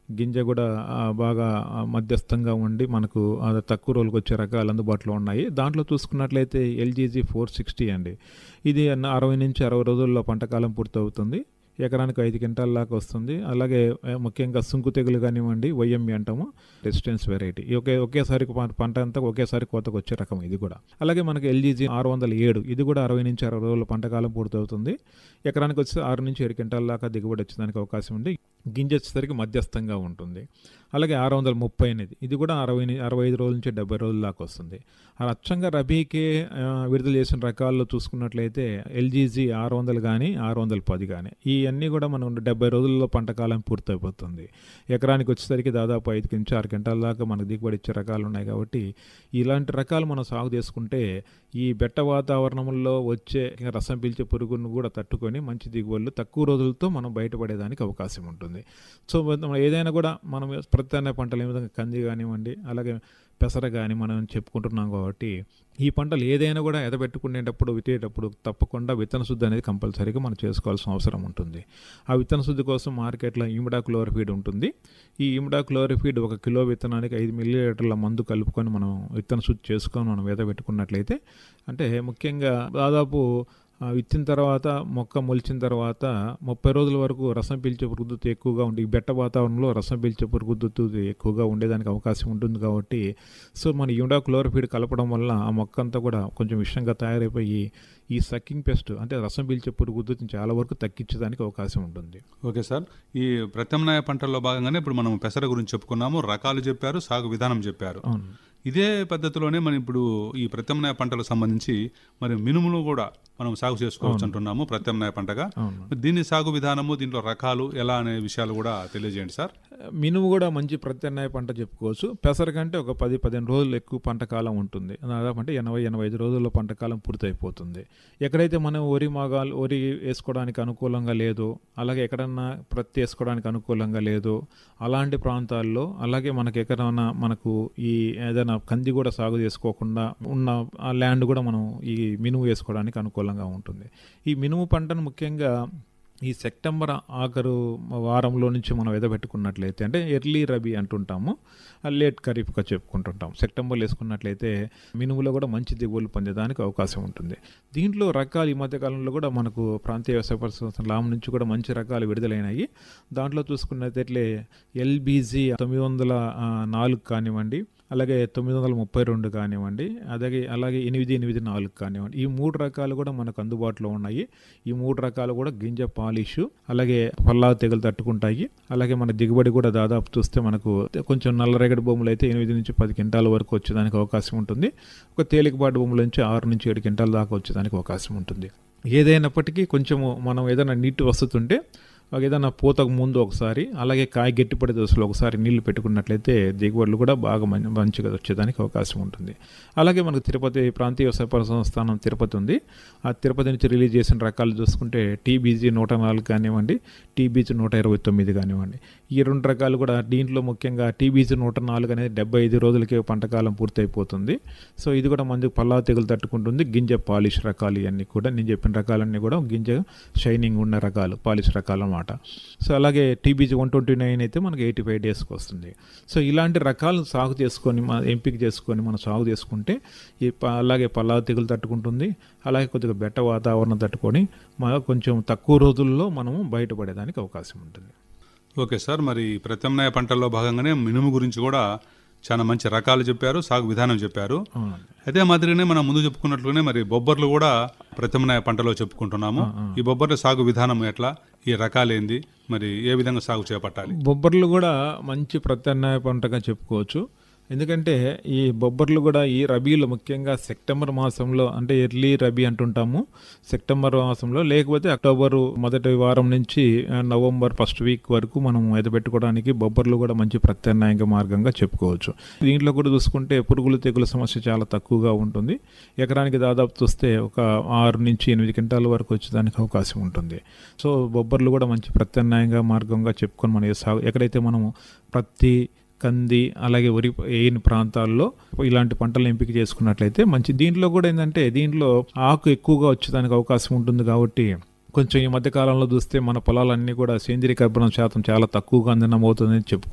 గింజ కూడా బాగా మధ్యస్థంగా ఉండి మనకు తక్కువ రోజులకు వచ్చే రకాలు అందుబాటులో ఉన్నాయి. దాంట్లో చూసుకున్నట్లయితే ఎల్జీజీ 460 అండి. ఇది 60 నుంచి 60 రోజుల్లో పంటకాలం పూర్తవుతుంది. ఎకరానికి 5 క్వింటాల దాకా వస్తుంది. అలాగే ముఖ్యంగా సుంకు తెగులు కానివ్వండి, వైఎంఈ అంటాము, రెసిస్టెన్స్ వెరైటీ. ఒకేసారి పంట అంతా ఒకేసారి కోతకు వచ్చే రకం ఇది కూడా. అలాగే మనకి ఎల్జీజీ 607, ఇది కూడా 60 నుంచి 60 రోజుల పంటకాలం పూర్తవుతుంది. ఎకరానికి వచ్చి 6 నుంచి 7 క్వింటాల దాకా దిగుబడి వచ్చేదానికి అవకాశం ఉంది. గింజ వచ్చేసరికి మధ్యస్థంగా ఉంటుంది. అలాగే 630 అనేది, ఇది కూడా 65 రోజుల నుంచి 70 రోజుల దాకా వస్తుంది. అచ్చంగా రబీకే విడుదల చేసిన రకాల్లో చూసుకున్నట్లయితే ఎల్జీజీ 600 కానీ 610 కానీ ఇవన్నీ కూడా మనం 70 రోజుల్లో పంటకాలం పూర్తయిపోతుంది. ఎకరానికి వచ్చేసరికి దాదాపు 5 నుంచి 6 క్వింటాల దాకా మనకు దిగుబడి ఇచ్చే రకాలు ఉన్నాయి. కాబట్టి ఇలాంటి రకాలు మనం సాగు చేసుకుంటే ఈ బెట్ట వాతావరణంలో వచ్చే రసం పీల్చే పురుగును కూడా తట్టుకొని మంచి దిగుబడులు తక్కువ రోజులతో మనం బయటపడేదానికి అవకాశం ఉంటుంది. సో ఏదైనా కూడా మనం ప్రత్యామ్నాయ పంటలు ఏ విధంగా కంది కానివ్వండి, అలాగే పెసర కానీ మనం చెప్పుకుంటున్నాం. కాబట్టి ఈ పంటలు ఏదైనా కూడా ఎదబెట్టుకునేటప్పుడు విత్తేటప్పుడు తప్పకుండా విత్తన శుద్ధి అనేది కంపల్సరీగా మనం చేసుకోవాల్సిన అవసరం ఉంటుంది. ఆ విత్తన శుద్ధి కోసం మార్కెట్లో ఇమిడాక్లోరోఫీడ్ ఉంటుంది. ఈ ఇమిడాక్లోరోఫీడ్ 1 కిలో విత్తనానికి 5 మిల్లీలీటర్ల మందు కలుపుకొని మనం విత్తన శుద్ధి చేసుకొని మనం ఎదబెట్టుకున్నట్లయితే, అంటే ముఖ్యంగా దాదాపు విత్తిన తర్వాత మొక్క మొలిచిన తర్వాత 30 రోజుల వరకు రసం పీల్చే పురుగుద్దుతు ఎక్కువగా ఉండి, ఈ బెట్ట వాతావరణంలో రసం పీల్చే పురుగుద్దుతు ఎక్కువగా ఉండేదానికి అవకాశం ఉంటుంది. కాబట్టి సో మన ఇమిడాక్లోరోఫీడ్ కలపడం వల్ల ఆ మొక్క అంతా కూడా కొంచెం విషంగా తయారైపోయి ఈ సక్కింగ్ పెస్ట్ అంటే రసం పీల్చే పురుగుద్దుని చాలా వరకు తగ్గించడానికి అవకాశం ఉంటుంది. ఓకే సార్, ఈ ప్రత్యామ్నాయ పంటల్లో భాగంగానే ఇప్పుడు మనం పెసర గురించి చెప్పుకున్నాము, రకాలు చెప్పారు, సాగు విధానం చెప్పారు. అవును, ఇదే పద్ధతిలోనే మనం ఇప్పుడు ఈ ప్రత్యామ్నాయ పంటలకు సంబంధించి మరి మినుములు కూడా మనం సాగు చేసుకోవచ్చు అంటున్నాము ప్రత్యామ్నాయ పంటగా. దీని సాగు విధానము, దీంట్లో రకాలు ఎలా అనే విషయాలు కూడా తెలియజేయండి సార్. మినుము కూడా మంచి ప్రత్యామ్నాయ పంట చెప్పుకోవచ్చు. పెసర కంటే ఒక 10-15 రోజులు ఎక్కువ పంట కాలం ఉంటుంది. దాదాపు అంటే 80-85 రోజుల్లో పంట కాలం పూర్తయిపోతుంది. ఎక్కడైతే మనం వరి వేసుకోవడానికి అనుకూలంగా లేదు, అలాగే ఎక్కడన్నా ప్రత్తి వేసుకోవడానికి అనుకూలంగా లేదు, అలాంటి ప్రాంతాల్లో, అలాగే మనకి ఎక్కడన్నా మనకు ఈ ఏదైనా కంది కూడా సాగు చేసుకోకుండా ఉన్న ఆ ల్యాండ్ కూడా మనం ఈ మినుము వేసుకోవడానికి అనుకూలంగా ఉంటుంది. ఈ మినుము పంటను ముఖ్యంగా ఈ సెప్టెంబర్ ఆఖరు వారంలో నుంచి మనం ఎదబెట్టుకున్నట్లయితే, అంటే ఎర్లీ రబీ అంటుంటాము, లేట్ ఖరీఫ్గా చెప్పుకుంటుంటాం. సెప్టెంబర్లో వేసుకున్నట్లయితే మినుములో కూడా మంచి దిగుబడులు పొందేదానికి అవకాశం ఉంటుంది. దీంట్లో రకాలు ఈ మధ్యకాలంలో కూడా మనకు ప్రాంతీయ వ్యవసాయ పరిశోధన లాభం నుంచి కూడా మంచి రకాలు విడుదలైనాయి. దాంట్లో చూసుకున్నట్లయితే ఎల్బీజీ 904 కానివ్వండి, అలాగే 932 కానివ్వండి, అలాగే 884 కానివ్వండి, ఈ 3 రకాలు కూడా మనకు అందుబాటులో ఉన్నాయి. ఈ 3 రకాలు కూడా గింజ పాలిష్, అలాగే పల్లా తెగులు తట్టుకుంటాయి. అలాగే మన దిగుబడి కూడా దాదాపు చూస్తే మనకు కొంచెం నల్లరేగడి భూములు అయితే 8 నుంచి 10 క్వింటాల వరకు వచ్చేదానికి అవకాశం ఉంటుంది. ఒక తేలికపాటి భూముల నుంచి 6 నుంచి 7 క్వింటాల దాకా వచ్చేదానికి అవకాశం ఉంటుంది. ఏదైనప్పటికీ కొంచెము మనం ఏదైనా నీటి వసతి ఉంటే ఏదైనా పూతకు ముందు ఒకసారి, అలాగే కాయ గట్టిపడే దశలో ఒకసారి నీళ్లు పెట్టుకున్నట్లయితే దిగుబడులు కూడా బాగా మంచిగా వచ్చేదానికి అవకాశం ఉంటుంది. అలాగే మనకు తిరుపతి ప్రాంతీయ వ్యవసాయ పరిశోధన తిరుపతి ఉంది. ఆ తిరుపతి నుంచి రిలీజ్ చేసిన రకాలు చూసుకుంటే టీబీజీ 104 కానివ్వండి, టీబీజీ 129 కానివ్వండి, ఈ 2 రకాలు కూడా. దీంట్లో ముఖ్యంగా టీబీజీ 104 అనేది 75 రోజులకే పంటకాలం పూర్తయిపోతుంది. సో ఇది కూడా మంచి పల్లా తెగులు తట్టుకుంటుంది. గింజ పాలిష్ రకాలు ఇవన్నీ కూడా, నేను చెప్పిన రకాలన్నీ కూడా గింజ షైనింగ్ ఉన్న రకాలు, పాలిష్ రకాలు అన్నమాట. సో అలాగే టీబీజీ 129 అయితే మనకి 85 డేస్కి వస్తుంది. సో ఇలాంటి రకాలు సాగు చేసుకొని ఎంపిక చేసుకొని మనం సాగు చేసుకుంటే అలాగే పల్లా తెగులు తట్టుకుంటుంది, అలాగే కొద్దిగా బెట్ట వాతావరణం తట్టుకొని కొంచెం తక్కువ రోజుల్లో మనము బయటపడేదానికి అవకాశం ఉంటుంది. ఓకే సార్, మరి ప్రత్యామ్నాయ పంటల్లో భాగంగానే మినుము గురించి కూడా చాలా మంచి రకాలు చెప్పారు, సాగు విధానం చెప్పారు. అదే మాదిరిగానే మనం ముందు చెప్పుకున్నట్లుగానే మరి బొబ్బర్లు కూడా ప్రత్యామ్నాయ పంటలో చెప్పుకుంటున్నాము. ఈ బొబ్బర్ల సాగు విధానం ఎట్లా, ఈ రకాలేంది, మరి ఏ విధంగా సాగు చేపట్టాలి? బొబ్బర్లు కూడా మంచి ప్రత్యామ్నాయ పంటగా చెప్పుకోవచ్చు. ఎందుకంటే ఈ బొబ్బర్లు కూడా ఈ రబీలో ముఖ్యంగా సెప్టెంబర్ మాసంలో, అంటే ఎర్లీ రబీ అంటుంటాము, సెప్టెంబర్ మాసంలో, లేకపోతే అక్టోబరు మొదటి వారం నుంచి నవంబర్ ఫస్ట్ వీక్ వరకు మనం ఎదబెట్టుకోవడానికి బొబ్బర్లు కూడా మంచి ప్రత్యామ్నాయ మార్గంగా చెప్పుకోవచ్చు. దీంట్లో కూడా చూసుకుంటే పురుగులు తెగుల సమస్య చాలా తక్కువగా ఉంటుంది. ఎకరానికి దాదాపు చూస్తే ఒక 6 నుంచి 8 క్వింటాల వరకు వచ్చేదానికి అవకాశం ఉంటుంది. సో బొబ్బర్లు కూడా మంచి ప్రత్యామ్నాయంగా మార్గంగా చెప్పుకొని మనం ఎక్కడైతే మనము ప్రతి కంది అలాగే వరి వేయని ప్రాంతాల్లో ఇలాంటి పంటలు ఎంపిక చేసుకున్నట్లయితే మంచి. దీంట్లో కూడా ఏంటంటే దీంట్లో ఆకు ఎక్కువగా వచ్చేదానికి అవకాశం ఉంటుంది. కాబట్టి కొంచెం ఈ మధ్య కాలంలో చూస్తే మన పొలాలన్నీ కూడా సేంద్రీయ కర్బనం శాతం చాలా తక్కువగా నమోతుందని చెప్పుకోవచ్చు.